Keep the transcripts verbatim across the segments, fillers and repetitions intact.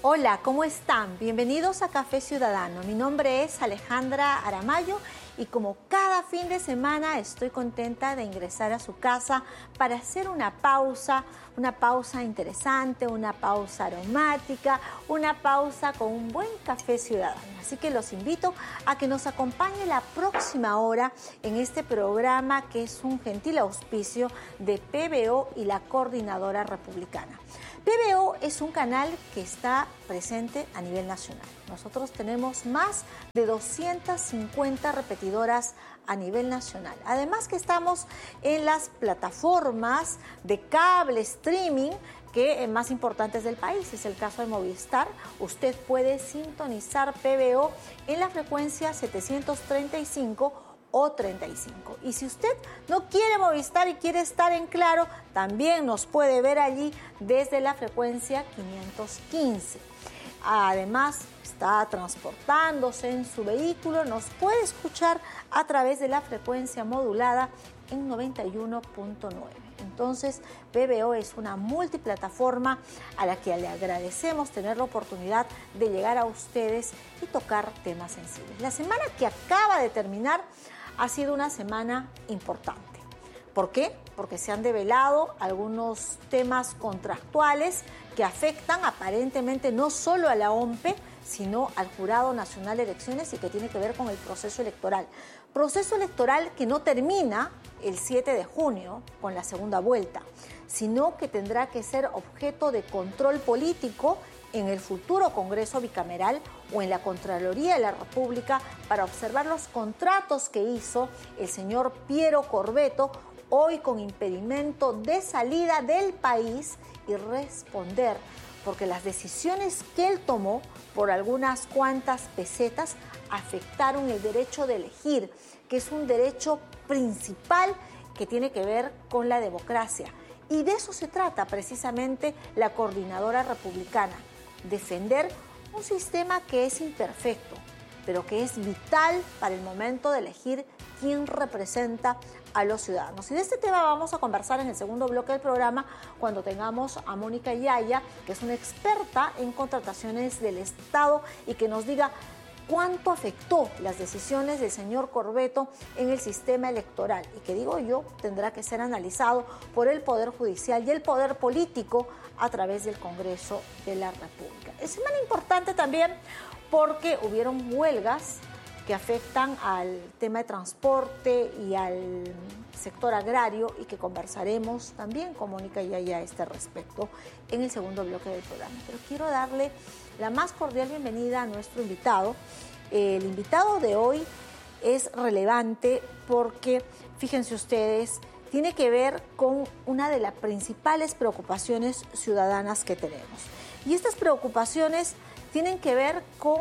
Hola, ¿cómo están? Bienvenidos a Café Ciudadano. Mi nombre es Alejandra Aramayo y como cada fin de semana estoy contenta de ingresar a su casa para hacer una pausa, una pausa interesante, una pausa aromática, una pausa con un buen café ciudadano. Así que los invito a que nos acompañe la próxima hora en este programa que es un gentil auspicio de P B O y la Coordinadora Republicana. P B O es un canal que está presente a nivel nacional. Nosotros tenemos más de doscientas cincuenta repetidoras a nivel nacional. Además que estamos en las plataformas de cable streaming que eh, más importantes del país. Es el caso de Movistar. Usted puede sintonizar P B O en la frecuencia setecientos treinta y cinco o treinta y cinco. Y si usted no quiere Movistar y quiere estar en Claro, también nos puede ver allí desde la frecuencia quinientos quince. Además, está transportándose en su vehículo, nos puede escuchar a través de la frecuencia modulada en noventa y uno punto nueve. Entonces, P B O es una multiplataforma a la que le agradecemos tener la oportunidad de llegar a ustedes y tocar temas sensibles. La semana que acaba de terminar ha sido una semana importante. ¿Por qué? Porque se han develado algunos temas contractuales que afectan aparentemente no solo a la O M P E, sino al Jurado Nacional de Elecciones y que tiene que ver con el proceso electoral. Proceso electoral que no termina el siete de junio con la segunda vuelta, sino que tendrá que ser objeto de control político en el futuro Congreso bicameral o en la Contraloría de la República para observar los contratos que hizo el señor Piero Corvetto, hoy con impedimento de salida del país, y responder, porque las decisiones que él tomó por algunas cuantas pesetas afectaron el derecho de elegir, que es un derecho principal que tiene que ver con la democracia. Y de eso se trata precisamente la Coordinadora Republicana, defender un sistema que es imperfecto, pero que es vital para el momento de elegir quién representa a los ciudadanos. Y de este tema vamos a conversar en el segundo bloque del programa cuando tengamos a Mónica Yaya, que es una experta en contrataciones del Estado y que nos diga cuánto afectó las decisiones del señor Corvetto en el sistema electoral y que, digo yo, tendrá que ser analizado por el Poder Judicial y el Poder Político a través del Congreso de la República. Es semana importante también porque hubieron huelgas que afectan al tema de transporte y al sector agrario y que conversaremos también con Mónica Yaya a este respecto en el segundo bloque del programa. Pero quiero darle la más cordial bienvenida a nuestro invitado. El invitado de hoy es relevante porque, fíjense ustedes, tiene que ver con una de las principales preocupaciones ciudadanas que tenemos. Y estas preocupaciones tienen que ver con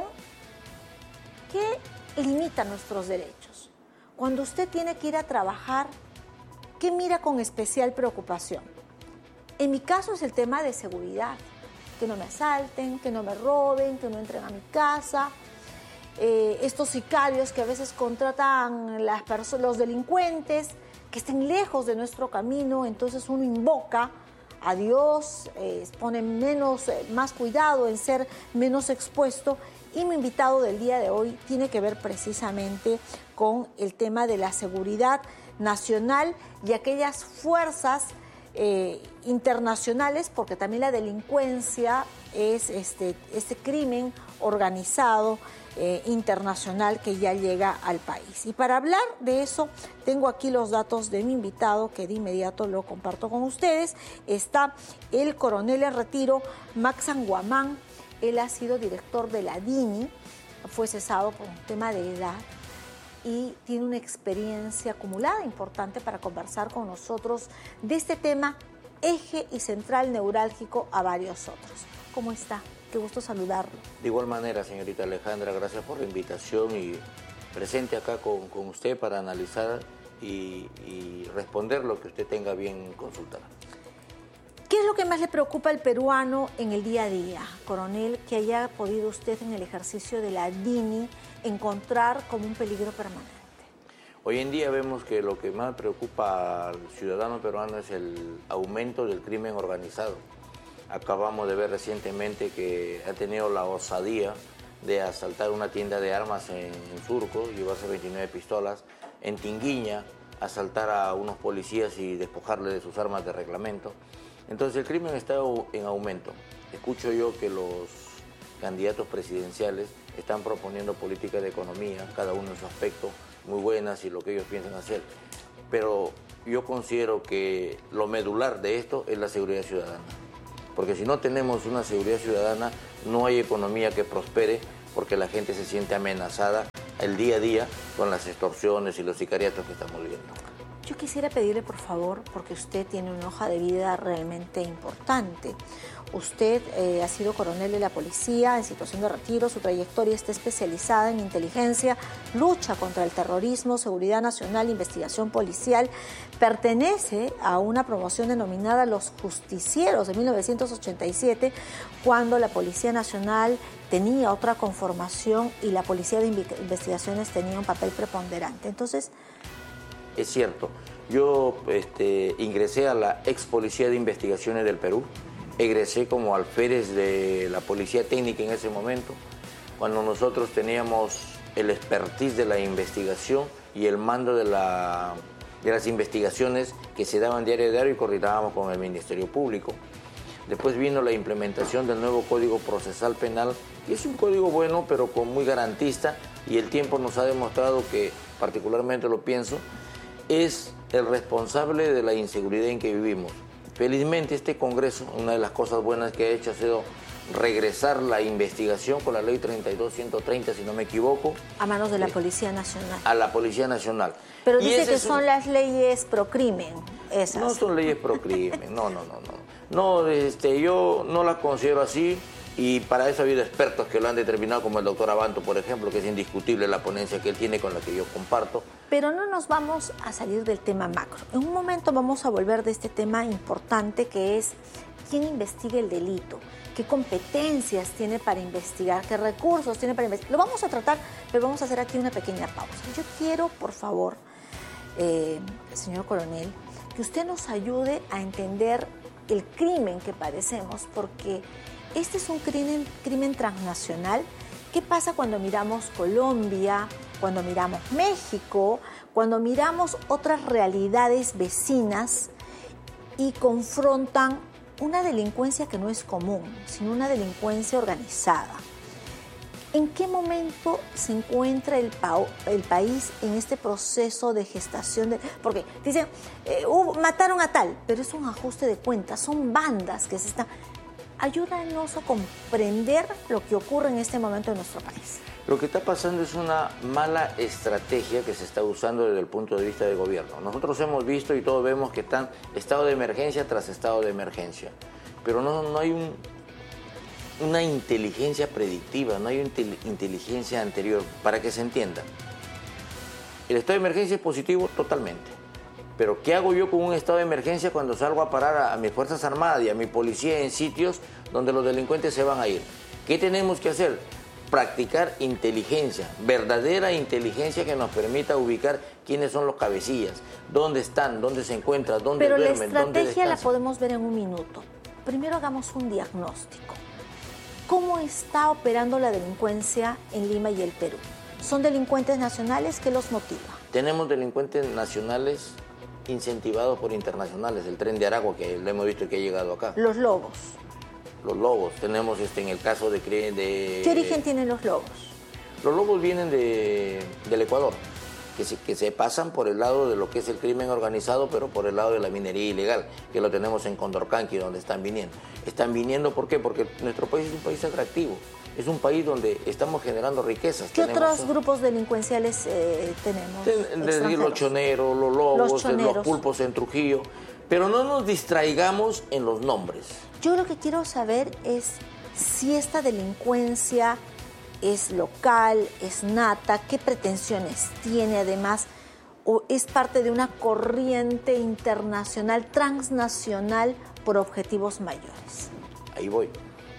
qué limita nuestros derechos. Cuando usted tiene que ir a trabajar, ¿qué mira con especial preocupación? En mi caso es el tema de seguridad. Que no me asalten, que no me roben, que no entren a mi casa. Eh, estos sicarios que a veces contratan las perso- los delincuentes, que estén lejos de nuestro camino, entonces uno invoca a Dios, eh, pone menos, eh, más cuidado en ser menos expuesto. Y mi invitado del día de hoy tiene que ver precisamente con el tema de la seguridad nacional y aquellas fuerzas eh, internacionales, porque también la delincuencia es este, este crimen organizado eh, internacional que ya llega al país. Y para hablar de eso, tengo aquí los datos de mi invitado, que de inmediato lo comparto con ustedes. Está el coronel en retiro, Max Anguamán. Él ha sido director de la D I N I, fue cesado por un tema de edad y tiene una experiencia acumulada importante para conversar con nosotros de este tema, eje y central neurálgico a varios otros. ¿Cómo está? Qué gusto saludarlo. De igual manera, señorita Alejandra, gracias por la invitación y presente acá con, con usted para analizar y, y responder lo que usted tenga bien consultar. ¿Qué es lo que más le preocupa al peruano en el día a día, coronel, que haya podido usted en el ejercicio de la D I N I encontrar como un peligro permanente? Hoy en día vemos que lo que más preocupa al ciudadano peruano es el aumento del crimen organizado. acabamos de ver recientemente que ha tenido la osadía de asaltar una tienda de armas en, en Surco, llevarse veintinueve pistolas, en Tinguiña, asaltar a unos policías y despojarle de sus armas de reglamento. Entonces el crimen está en aumento. Escucho yo que los candidatos presidenciales están proponiendo políticas de economía, cada uno en su aspecto, muy buenas y lo que ellos piensan hacer. Pero yo considero que lo medular de esto es la seguridad ciudadana. Porque si no tenemos una seguridad ciudadana, no hay economía que prospere, porque la gente se siente amenazada el día a día con las extorsiones y los sicariatos que estamos viendo. Yo quisiera pedirle, por favor, porque usted tiene una hoja de vida realmente importante. Usted eh, ha sido coronel de la policía en situación de retiro, su trayectoria está especializada en inteligencia, lucha contra el terrorismo, seguridad nacional, investigación policial. Pertenece a una promoción denominada Los Justicieros de mil novecientos ochenta y siete, cuando la Policía Nacional tenía otra conformación y la Policía de Investigaciones tenía un papel preponderante. Entonces, es cierto, yo este, ingresé a la ex Policía de Investigaciones del Perú, egresé como alférez de la Policía Técnica en ese momento, cuando nosotros teníamos el expertise de la investigación y el mando de, la, de las investigaciones que se daban diario a diario y coordinábamos con el Ministerio Público. Después vino la implementación del nuevo Código Procesal Penal, que es un código bueno, pero con muy garantista, y el tiempo nos ha demostrado que, particularmente lo pienso, es el responsable de la inseguridad en que vivimos. Felizmente este Congreso, una de las cosas buenas que ha hecho ha sido regresar la investigación con la ley treinta y dos ciento treinta, si no me equivoco. A manos de la Policía Nacional. A la Policía Nacional. Pero dice que son un... las leyes pro crimen, esas. No son leyes pro crimen, no, no, no, no. No, este, yo no las considero así. Y para eso ha habido expertos que lo han determinado, como el doctor Abanto, por ejemplo, que es indiscutible la ponencia que él tiene con la que yo comparto. Pero no nos vamos a salir del tema macro. En un momento vamos a volver de este tema importante que es quién investiga el delito, qué competencias tiene para investigar, qué recursos tiene para investigar. Lo vamos a tratar, pero vamos a hacer aquí una pequeña pausa. Yo quiero, por favor, eh, señor coronel, que usted nos ayude a entender el crimen que padecemos, porque este es un crimen, crimen transnacional. ¿Qué pasa cuando miramos Colombia, cuando miramos México, cuando miramos otras realidades vecinas y confrontan una delincuencia que no es común, sino una delincuencia organizada? ¿En qué momento se encuentra el, pa el país en este proceso de gestación? De, porque dicen, eh, uh, mataron a tal, pero es un ajuste de cuentas, son bandas que se están... Ayúdanos a comprender lo que ocurre en este momento en nuestro país. Lo que está pasando es una mala estrategia que se está usando desde el punto de vista del gobierno. Nosotros hemos visto y todos vemos que están estado de emergencia tras estado de emergencia, pero no, no hay un, una inteligencia predictiva, no hay una inteligencia anterior para que se entienda. El estado de emergencia es positivo totalmente. Pero ¿qué hago yo con un estado de emergencia cuando salgo a parar a, a mis Fuerzas Armadas y a mi policía en sitios donde los delincuentes se van a ir? ¿Qué tenemos que hacer? Practicar inteligencia, verdadera inteligencia que nos permita ubicar quiénes son los cabecillas, dónde están, dónde se encuentran, dónde Pero duermen, dónde descansan. Pero la estrategia la podemos ver en un minuto. Primero hagamos un diagnóstico. ¿Cómo está operando la delincuencia en Lima y el Perú? ¿Son delincuentes nacionales? ¿Qué los motiva? Tenemos delincuentes nacionales incentivados por internacionales, el Tren de Aragua, que lo hemos visto que ha llegado acá. Los lobos. Los lobos, tenemos este, en el caso de, de... ¿Qué origen tienen los lobos? Los lobos vienen de, del Ecuador, que se, que se pasan por el lado de lo que es el crimen organizado, pero por el lado de la minería ilegal, que lo tenemos en Condorcanqui, donde están viniendo. Están viniendo, ¿por qué? Porque nuestro país es un país atractivo. Es un país donde estamos generando riquezas. ¿Qué tenemos otros un... grupos delincuenciales eh, tenemos? Ten, desde los choneros, los lobos, los, los pulpos en Trujillo. Pero no nos distraigamos en los nombres. Yo lo que quiero saber es si esta delincuencia es local, es nata, qué pretensiones tiene además, o es parte de una corriente internacional, transnacional, por objetivos mayores. Ahí voy.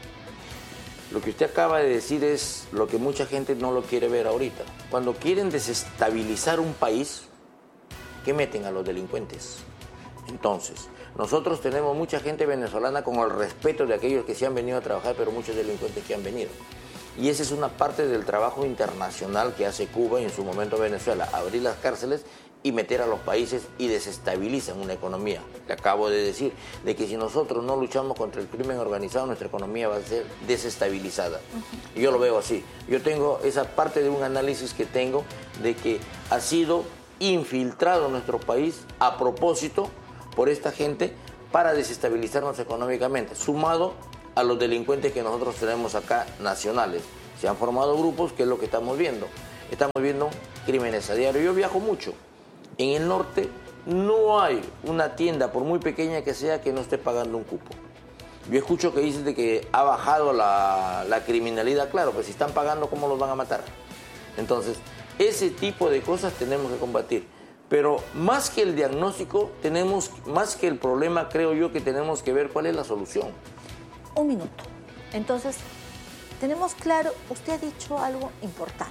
Lo que usted acaba de decir es lo que mucha gente no lo quiere ver ahorita. Cuando quieren desestabilizar un país, ¿qué meten a los delincuentes? Entonces, nosotros tenemos mucha gente venezolana con el respeto de aquellos que se han venido a trabajar, pero muchos delincuentes que han venido. Y esa es una parte del trabajo internacional que hace Cuba y en su momento Venezuela, abrir las cárceles y meter a los países y desestabilizan una economía. Le acabo de decir de que si nosotros no luchamos contra el crimen organizado, nuestra economía va a ser desestabilizada. Uh-huh. Y yo lo veo así. Yo tengo esa parte de un análisis que tengo de que ha sido infiltrado nuestro país a propósito por esta gente para desestabilizarnos económicamente, sumado a los delincuentes que nosotros tenemos acá nacionales. Se han formado grupos, que es lo que estamos viendo. Estamos viendo crímenes a diario. Yo viajo mucho. En el norte no hay una tienda, por muy pequeña que sea, que no esté pagando un cupo. Yo escucho que dicen de que ha bajado la, la criminalidad. Claro, pues si están pagando, ¿cómo los van a matar? Entonces, ese tipo de cosas tenemos que combatir. Pero más que el diagnóstico, tenemos, más que el problema, creo yo que tenemos que ver cuál es la solución. Un minuto. Entonces, tenemos claro, usted ha dicho algo importante.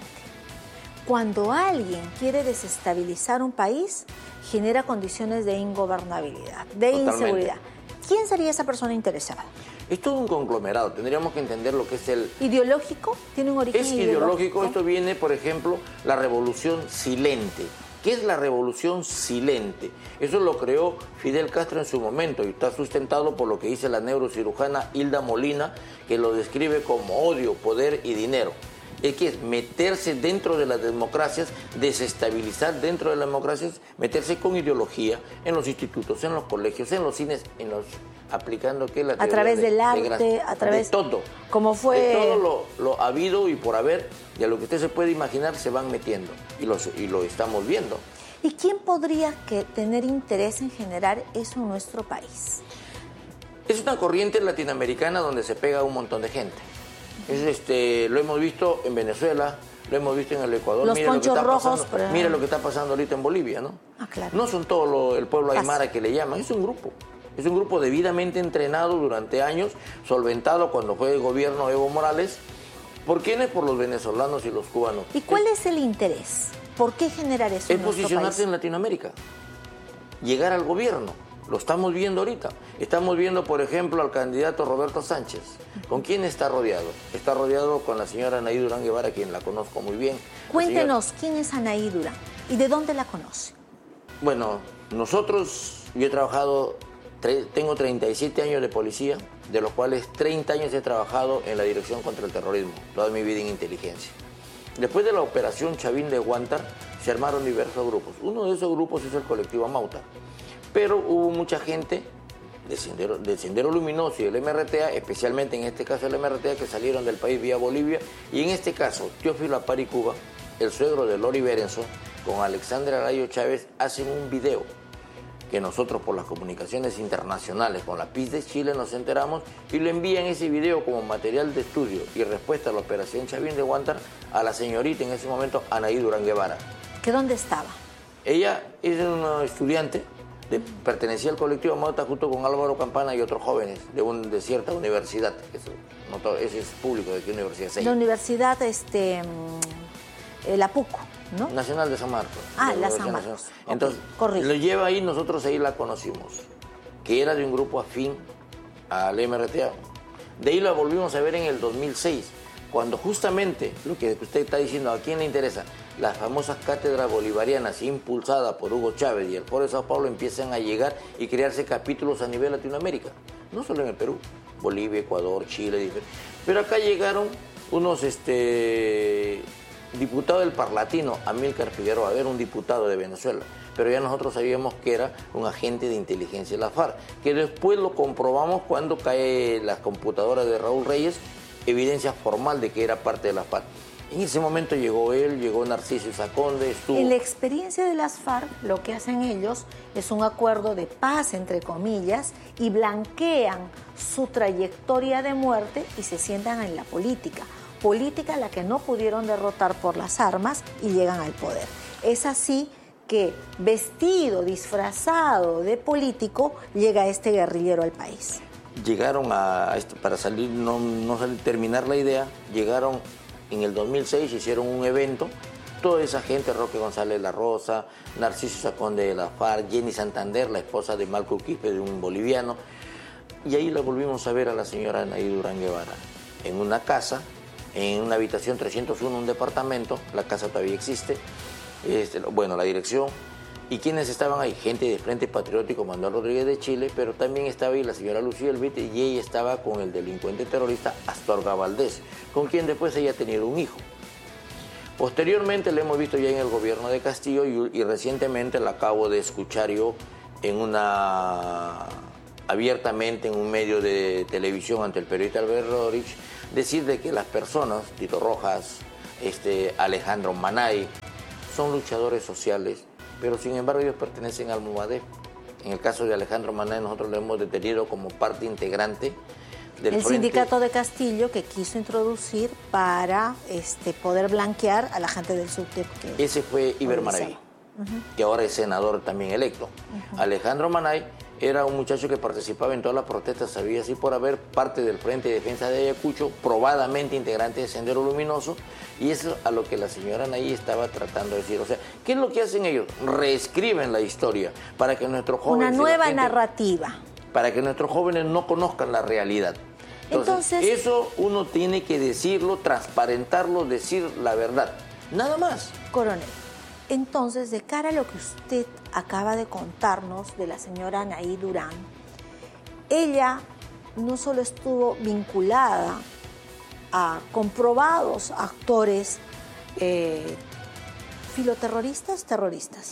Cuando alguien quiere desestabilizar un país, genera condiciones de ingobernabilidad, de Totalmente. inseguridad. ¿Quién sería esa persona interesada? Es todo un conglomerado, tendríamos que entender lo que es el... ¿Ideológico? ¿Tiene un origen es ideológico? ideológico? Esto viene, por ejemplo, la revolución silente. ¿Qué es la revolución silente? Eso lo creó Fidel Castro en su momento y está sustentado por lo que dice la neurocirujana Hilda Molina, que lo describe como odio, poder y dinero. Es que es meterse dentro de las democracias, desestabilizar dentro de las democracias, meterse con ideología en los institutos, en los colegios, en los cines, en los aplicando que la a través de, del arte, de, a través de todo, como fue de todo lo, lo habido y por haber, y a lo que usted se puede imaginar se van metiendo y lo, y lo estamos viendo. ¿Y quién podría que tener interés en generar eso en nuestro país? Es una corriente latinoamericana donde se pega un montón de gente. Es este, lo hemos visto en Venezuela, lo hemos visto en el Ecuador. Los mira ponchos lo que está rojos. Pasando, Pero... Mira lo que está pasando ahorita en Bolivia, ¿no? Ah, claro. No son todo lo, el pueblo aymara que le llaman, es un grupo. Es un grupo debidamente entrenado durante años, solventado cuando fue el gobierno de Evo Morales. ¿Por quiénes? Por los venezolanos y los cubanos. ¿Y cuál es, es el interés? ¿Por qué generar eso en nuestro país? Es posicionarse en Latinoamérica, llegar al gobierno. Lo estamos viendo ahorita. Estamos viendo, por ejemplo, al candidato Roberto Sánchez. ¿Con quién está rodeado? Está rodeado con la señora Anaí Durán Guevara, quien la conozco muy bien. Cuéntenos, señora... ¿quién es Anaí Durán? ¿Y de dónde la conoce? Bueno, nosotros, yo he trabajado, tengo treinta y siete años de policía, de los cuales treinta años he trabajado en la Dirección contra el Terrorismo, toda mi vida en inteligencia. Después de la operación Chavín de Huántar, se armaron diversos grupos. Uno de esos grupos es el colectivo Amauta. Pero hubo mucha gente de Sendero, del Sendero Luminoso y del M R T A, especialmente en este caso el M R T A, que salieron del país vía Bolivia. Y en este caso, Teófilo Apari Cuba, el suegro de Lori Berenson, con Alexandra Arayo Chávez, hacen un video que nosotros por las comunicaciones internacionales con la P I S de Chile nos enteramos y lo envían ese video como material de estudio y respuesta a la operación Chavín de Huántar a la señorita en ese momento Anaí Durán Guevara. ¿Que dónde estaba? Ella es una estudiante. De, pertenecía al colectivo Amauta junto con Álvaro Campana y otros jóvenes de, un, de cierta universidad, eso, no todo, ese es público, ¿de qué universidad es ella? La universidad, este, eh, la PUC, ¿no? Nacional de San Marcos. Ah, la San Marcos. Entonces, okay, lo lleva ahí, nosotros ahí la conocimos, que era de un grupo afín al M R T A. De ahí la volvimos a ver en el dos mil seis, cuando justamente, lo que usted está diciendo, ¿a quién le interesa? Las famosas cátedras bolivarianas impulsadas por Hugo Chávez y el Foro de Sao Paulo empiezan a llegar y crearse capítulos a nivel Latinoamérica, no solo en el Perú, Bolivia, Ecuador, Chile, pero acá llegaron unos este, diputados del Parlatino, Amílcar Figueroa, era un diputado de Venezuela, pero ya nosotros sabíamos que era un agente de inteligencia de la FARC, que después lo comprobamos cuando cae las computadoras de Raúl Reyes, evidencia formal de que era parte de la FARC. En ese momento llegó él, llegó Narciso Isaconde, estuvo... En la experiencia de las FARC, lo que hacen ellos es un acuerdo de paz, entre comillas, y blanquean su trayectoria de muerte y se sientan en la política. Política a la que no pudieron derrotar por las armas y llegan al poder. Es así que, vestido, disfrazado de político, llega este guerrillero al país. Llegaron a, para salir, no, no salir, terminar la idea, llegaron... En el dos mil seis hicieron un evento toda esa gente, Roque González La Rosa, Narciso Saconde de la FARC, Jenny Santander, la esposa de Marco Quispe, de un boliviano. Y ahí la volvimos a ver a la señora Anaí Durán Guevara, en una casa, en una habitación trescientos uno, un departamento, la casa todavía existe, este, bueno, la dirección. ¿Y quiénes estaban ahí? Gente de Frente Patriótico Manuel Rodríguez de Chile, pero también estaba ahí la señora Lucía Elvite y ella estaba con el delincuente terrorista Astorga Valdés, con quien después ella ha tenido un hijo. Posteriormente la hemos visto ya en el gobierno de Castillo y, y recientemente la acabo de escuchar yo en una... abiertamente en un medio de televisión ante el periodista Alberto Rich, decir de que las personas, Tito Rojas, este, Alejandro Manay, son luchadores sociales, pero sin embargo ellos pertenecen al Movadef. En el caso de Alejandro Manay nosotros lo hemos detenido como parte integrante del el frente. sindicato de Castillo que quiso introducir para este, poder blanquear a la gente del subte. Que Ese fue Iber Maraví, uh-huh. que ahora es senador también electo. Uh-huh. Alejandro Manay era un muchacho que participaba en todas las protestas, sabía así por haber parte del Frente de Defensa de Ayacucho, probadamente integrante de Sendero Luminoso, y eso a lo que la señora Anaí estaba tratando de decir. O sea, ¿qué es lo que hacen ellos? Reescriben la historia para que nuestros jóvenes... Una nueva gente, narrativa. Para que nuestros jóvenes no conozcan la realidad. Entonces, Entonces, eso uno tiene que decirlo, transparentarlo, decir la verdad. Nada más. Coronel, entonces, de cara a lo que usted acaba de contarnos de la señora Anaí Durán, ella no solo estuvo vinculada a comprobados actores eh, filoterroristas, terroristas.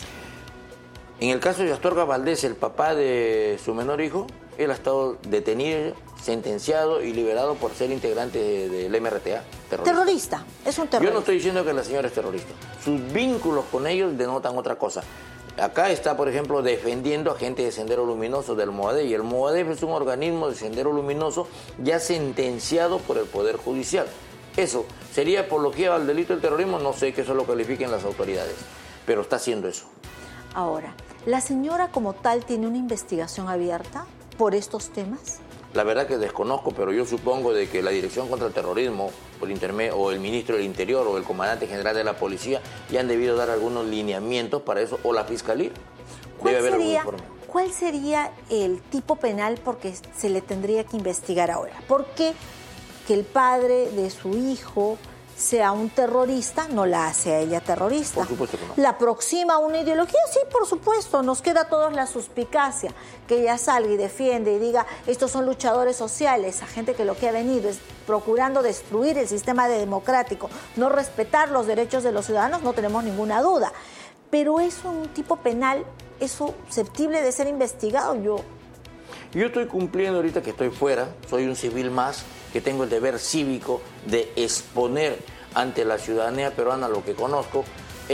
En el caso de Astorga Valdés, el papá de su menor hijo, él ha estado detenido, sentenciado y liberado por ser integrante del de, de M R T A. Terrorista. terrorista, es un terrorista. Yo no estoy diciendo que la señora es terrorista. Sus vínculos con ellos denotan otra cosa. Acá está, por ejemplo, defendiendo a gente de Sendero Luminoso del Movadef, y el Movadef es un organismo de Sendero Luminoso ya sentenciado por el Poder Judicial. Eso, ¿sería apología al delito del terrorismo? No sé que eso lo califiquen las autoridades, pero está haciendo eso. Ahora, ¿la señora como tal tiene una investigación abierta por estos temas? La verdad que desconozco, pero yo supongo de que la Dirección contra el Terrorismo por intermedio, o el Ministro del Interior o el Comandante General de la Policía ya han debido dar algunos lineamientos para eso, o la Fiscalía. ¿Cuál sería, ¿Cuál sería el tipo penal porque se le tendría que investigar ahora? ¿Por qué que el padre de su hijo sea un terrorista no la hace a ella terrorista? Por supuesto que no. ¿La aproxima a una ideología? Sí, por supuesto. Nos queda a todos la suspicacia que ella salga y defiende y diga estos son luchadores sociales, a gente que lo que ha venido es procurando destruir el sistema democrático, no respetar los derechos de los ciudadanos, no tenemos ninguna duda. Pero es un tipo penal, es susceptible de ser investigado. Yo Yo estoy cumpliendo ahorita que estoy fuera, soy un civil más, que tengo el deber cívico de exponer ante la ciudadanía peruana lo que conozco,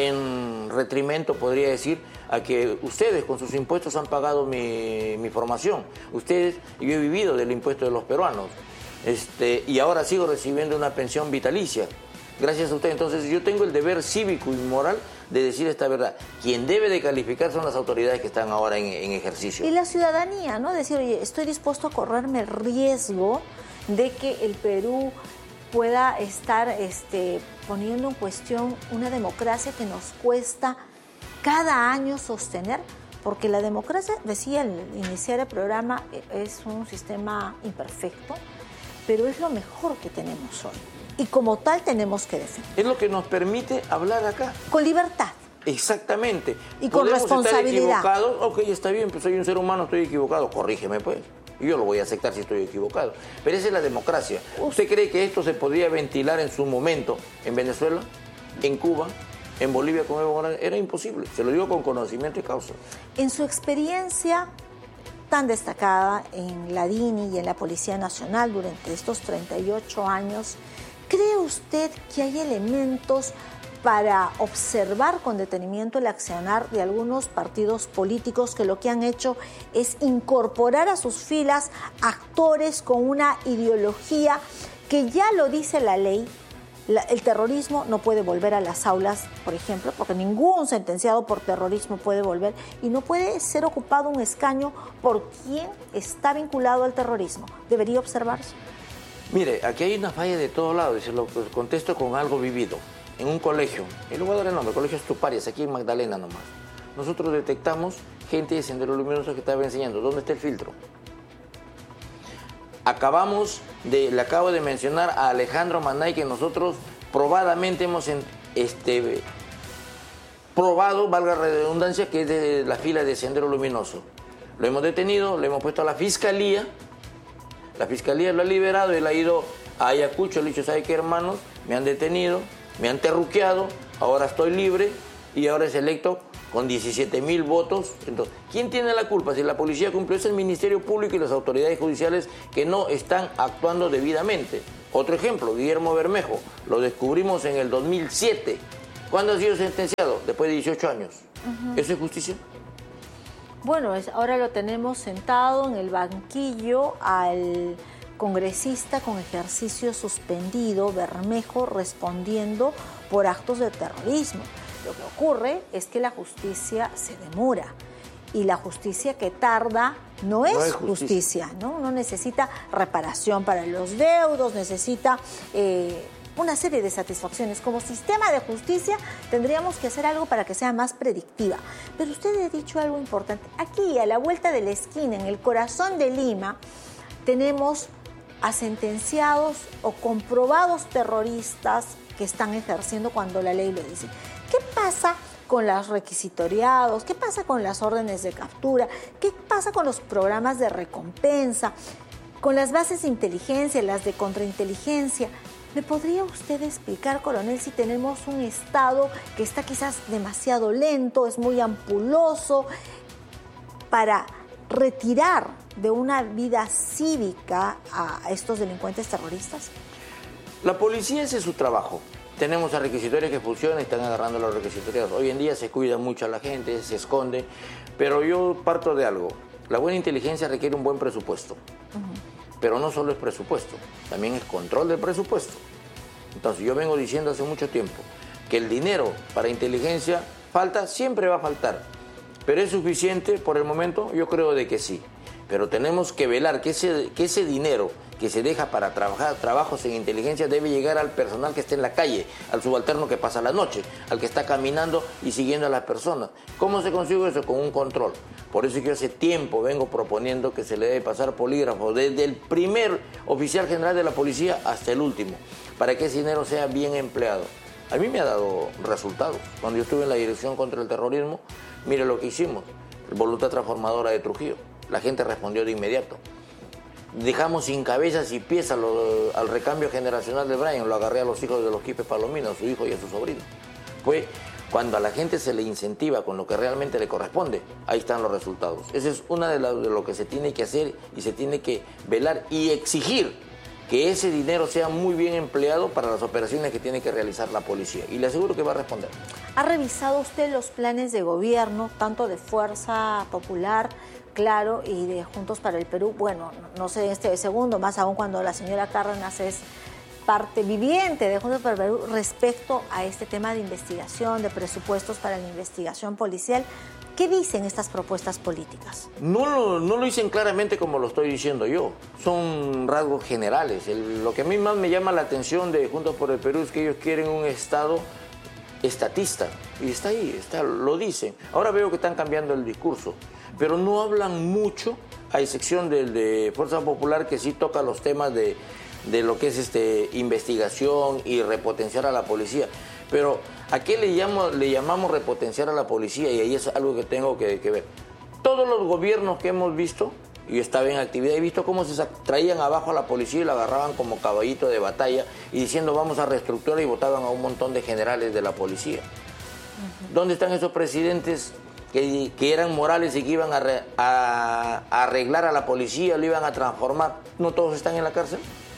en retrimento podría decir a que ustedes con sus impuestos han pagado mi, mi formación. Ustedes, yo he vivido del impuesto de los peruanos, este, y ahora sigo recibiendo una pensión vitalicia. Gracias a usted. Entonces yo tengo el deber cívico y moral de decir esta verdad. Quien debe de calificar son las autoridades que están ahora en, en ejercicio. Y la ciudadanía, ¿no? Decir, oye, estoy dispuesto a correrme el riesgo de que el Perú pueda estar este, poniendo en cuestión una democracia que nos cuesta cada año sostener, porque la democracia, decía al iniciar el programa, es un sistema imperfecto, pero es lo mejor que tenemos hoy. Y como tal tenemos que defender. Es lo que nos permite hablar acá. Con libertad. Exactamente. Y con Podemos responsabilidad. Estar equivocados. Ok, está bien, pues soy un ser humano, estoy equivocado. Corrígeme, pues. Y yo lo voy a aceptar si estoy equivocado. Pero esa es la democracia. ¿Usted cree que esto se podría ventilar en su momento en Venezuela, en Cuba, en Bolivia con Evo Morales? Era imposible. Se lo digo con conocimiento y causa. En su experiencia tan destacada en la D I N I y en la Policía Nacional durante estos treinta y ocho años, ¿cree usted que hay elementos para observar con detenimiento el accionar de algunos partidos políticos que lo que han hecho es incorporar a sus filas actores con una ideología que ya lo dice la ley? La, el terrorismo no puede volver a las aulas, por ejemplo, porque ningún sentenciado por terrorismo puede volver y no puede ser ocupado un escaño por quien está vinculado al terrorismo. ¿Debería observarse? Mire, aquí hay una falla de todos lados, y se lo contesto con algo vivido. en un colegio, y le voy a dar el nombre, Colegio Estuparias, aquí en Magdalena nomás, nosotros detectamos gente de Sendero Luminoso que estaba enseñando. ¿Dónde está el filtro? Acabamos de, le acabo de mencionar a Alejandro Manay que nosotros probadamente hemos este, probado, valga la redundancia, que es de la fila de Sendero Luminoso. Lo hemos detenido, lo hemos puesto a la fiscalía, la fiscalía lo ha liberado, él ha ido a Ayacucho, le ha dicho, ¿sabe qué, hermanos? Me han detenido, me han terruqueado, ahora estoy libre y ahora es electo con diecisiete mil votos. Entonces, ¿quién tiene la culpa? Si la policía cumplió, es el Ministerio Público y las autoridades judiciales que no están actuando debidamente. Otro ejemplo, Guillermo Bermejo, lo descubrimos en el dos mil siete. ¿Cuándo ha sido sentenciado? Después de dieciocho años. Uh-huh. ¿Eso es justicia? Bueno, es, ahora lo tenemos sentado en el banquillo al congresista con ejercicio suspendido, Bermejo, respondiendo por actos de terrorismo. Lo que ocurre es que la justicia se demora y la justicia que tarda no es, no es justicia, justicia, ¿no? No necesita reparación para los deudos, necesita eh, una serie de satisfacciones. Como sistema de justicia tendríamos que hacer algo para que sea más predictiva. Pero usted ha dicho algo importante. Aquí, a la vuelta de la esquina, en el corazón de Lima, tenemos a sentenciados o comprobados terroristas que están ejerciendo cuando la ley lo dice. ¿Qué pasa con los requisitoriados? ¿Qué pasa con las órdenes de captura? ¿Qué pasa con los programas de recompensa? Con las bases de inteligencia, las de contrainteligencia. ¿Me podría usted explicar, coronel, si tenemos un Estado que está quizás demasiado lento, es muy ampuloso, para retirar de una vida cívica a estos delincuentes terroristas? La policía ese es su trabajo. Tenemos a requisitorios que funcionan y están agarrando a los requisitoriados. Hoy en día se cuida mucho a la gente, se esconde, pero yo parto de algo. La buena inteligencia requiere un buen presupuesto, uh-huh. pero no solo es presupuesto, también es control del presupuesto. Entonces yo vengo diciendo hace mucho tiempo que el dinero para inteligencia falta, siempre va a faltar, pero es suficiente por el momento, yo creo de que sí. Pero tenemos que velar que ese, que ese dinero que se deja para trabajar trabajos en inteligencia debe llegar al personal que esté en la calle, al subalterno que pasa la noche, al que está caminando y siguiendo a las personas. ¿Cómo se consigue eso? Con un control. Por eso es que yo hace tiempo vengo proponiendo que se le debe pasar polígrafo desde el primer oficial general de la policía hasta el último, para que ese dinero sea bien empleado. A mí me ha dado resultados. Cuando yo estuve en la Dirección contra el Terrorismo, mire lo que hicimos, Voluntad Transformadora de Trujillo. La gente respondió de inmediato. Dejamos sin cabezas y pies a lo, al recambio generacional de Brian. Lo agarré a los hijos de los Quispe Palomino, a su hijo y a su sobrino. Fue cuando a la gente se le incentiva con lo que realmente le corresponde, ahí están los resultados. Esa es una de, la, de lo que se tiene que hacer y se tiene que velar y exigir que ese dinero sea muy bien empleado para las operaciones que tiene que realizar la policía. Y le aseguro que va a responder. ¿Ha revisado usted los planes de gobierno, tanto de Fuerza Popular, Claro, y de Juntos para el Perú? Bueno, no sé este segundo, más aún cuando la señora Cárdenas es parte viviente de Juntos para el Perú respecto a este tema de investigación, de presupuestos para la investigación policial. ¿Qué dicen estas propuestas políticas? No lo, no lo dicen claramente como lo estoy diciendo yo. Son rasgos generales. El, lo que a mí más me llama la atención de Juntos por el Perú es que ellos quieren un Estado estatista. Y está ahí, está, lo dicen. Ahora veo que están cambiando el discurso, pero no hablan mucho, a excepción del de Fuerza Popular, que sí toca los temas de, de lo que es este, investigación y repotenciar a la policía. Pero ¿a qué le, llamo, le llamamos repotenciar a la policía? Y ahí es algo que tengo que, que ver. Todos los gobiernos que hemos visto, y yo estaba en actividad, he visto cómo se traían abajo a la policía y la agarraban como caballito de batalla y diciendo vamos a reestructurar, y votaban a un montón de generales de la policía. Uh-huh. ¿Dónde están esos presidentes que, que eran morales y que iban a, re, a, a arreglar a la policía, lo iban a transformar? ¿No todos están en la cárcel?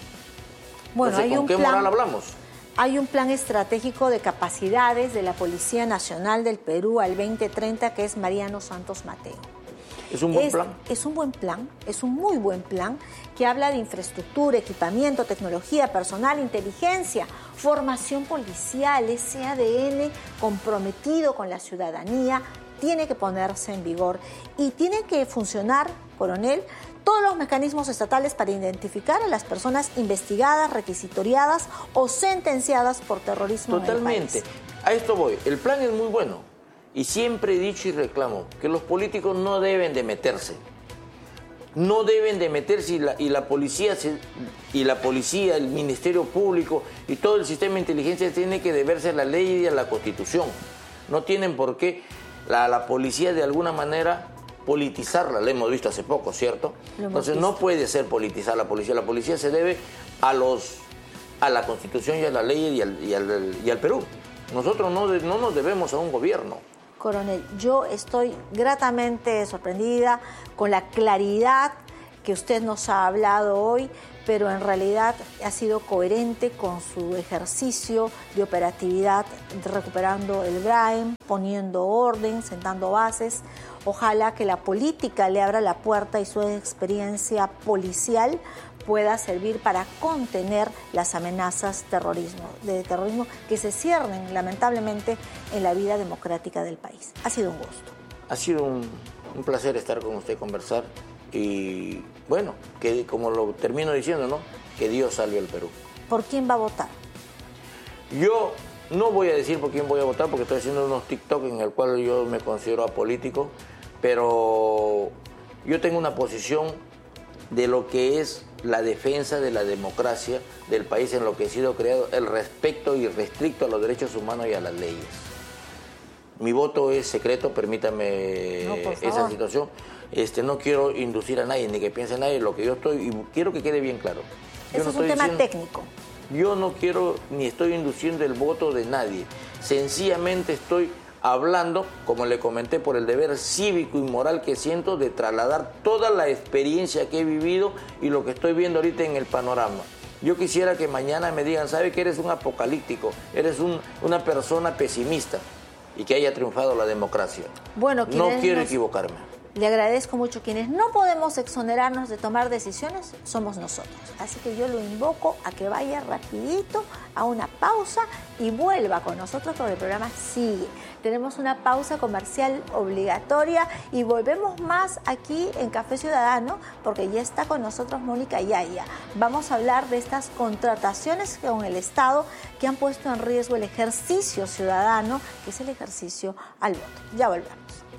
Bueno, Entonces, hay ¿con un qué plan... moral hablamos? Hay un plan estratégico de capacidades de la Policía Nacional del Perú al veinte treinta que es Mariano Santos Mateo. ¿Es un buen es, plan? Es un buen plan, es un muy buen plan que habla de infraestructura, equipamiento, tecnología, personal, inteligencia, formación policial, ese A D N comprometido con la ciudadanía, tiene que ponerse en vigor y tiene que funcionar, coronel, todos los mecanismos estatales para identificar a las personas investigadas, requisitoriadas o sentenciadas por terrorismo. Totalmente. En el país. A esto voy. El plan es muy bueno y siempre he dicho y reclamo que los políticos no deben de meterse. No deben de meterse y la, y la policía se, y la policía, el Ministerio Público y todo el sistema de inteligencia tiene que deberse a la ley y a la Constitución. No tienen por qué la, la policía de alguna manera politizarla. La hemos visto hace poco, ¿cierto? Entonces no puede ser politizar la policía. La policía se debe a los a la Constitución y a la ley y al, y al, y al Perú. Nosotros no, no nos debemos a un gobierno. Coronel, yo estoy gratamente sorprendida con la claridad que usted nos ha hablado hoy, pero en realidad ha sido coherente con su ejercicio de operatividad, recuperando el Braem, poniendo orden, sentando bases. Ojalá que la política le abra la puerta y su experiencia policial pueda servir para contener las amenazas terrorismo, de terrorismo que se ciernen lamentablemente en la vida democrática del país. Ha sido un gusto. Ha sido un, un placer estar con usted, conversar y bueno, que como lo termino diciendo, ¿no? Que Dios salve al Perú. ¿Por quién va a votar? Yo no voy a decir por quién voy a votar porque estoy haciendo unos TikTok en el cual yo me considero apolítico, pero yo tengo una posición de lo que es la defensa de la democracia del país en lo que ha sido creado, el respeto irrestricto a los derechos humanos y a las leyes. Mi voto es secreto, permítame no, esa situación. Este, no quiero inducir a nadie, ni que piense nadie lo que yo estoy, y quiero que quede bien claro. Yo Eso no es un estoy tema diciendo, técnico. Yo no quiero ni estoy induciendo el voto de nadie. Sencillamente estoy hablando, como le comenté, por el deber cívico y moral que siento de trasladar toda la experiencia que he vivido y lo que estoy viendo ahorita en el panorama. Yo quisiera que mañana me digan, ¿sabe que eres un apocalíptico? Eres un, una persona pesimista y que haya triunfado la democracia. Bueno, no quiero nos... equivocarme. Le agradezco mucho. Quienes no podemos exonerarnos de tomar decisiones somos nosotros. Así que yo lo invoco a que vaya rapidito a una pausa y vuelva con nosotros porque el programa sigue. Tenemos una pausa comercial obligatoria y volvemos más aquí en Café Ciudadano porque ya está con nosotros Mónica Yaya. Vamos a hablar de estas contrataciones con el Estado que han puesto en riesgo el ejercicio ciudadano, que es el ejercicio al voto. Ya volvemos.